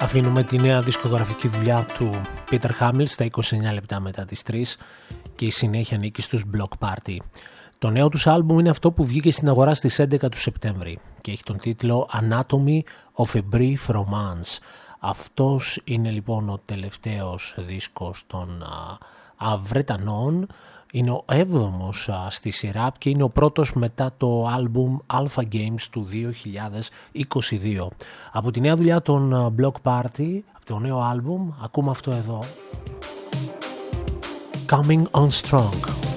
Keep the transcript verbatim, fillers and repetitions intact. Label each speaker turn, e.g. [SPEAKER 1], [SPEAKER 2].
[SPEAKER 1] Αφήνουμε τη νέα δισκογραφική δουλειά του Peter Hammill στα είκοσι εννιά λεπτά μετά τις τρεις και η συνέχεια ανήκει στους Block Party. Το νέο τους άλμπουμ είναι αυτό που βγήκε στην αγορά στις έντεκα του Σεπτέμβρη και έχει τον τίτλο Anatomy of a Brief Romance. Αυτός είναι λοιπόν ο τελευταίος δίσκος των α, α, Βρετανών. Είναι ο έβδομος α, στη σειρά και είναι ο πρώτος μετά το άλμπουμ Alpha Games του δύο χιλιάδες είκοσι δύο. Από τη νέα δουλειά των α, Block Party, από το νέο άλμπουμ, ακούμε αυτό εδώ. Coming on Strong.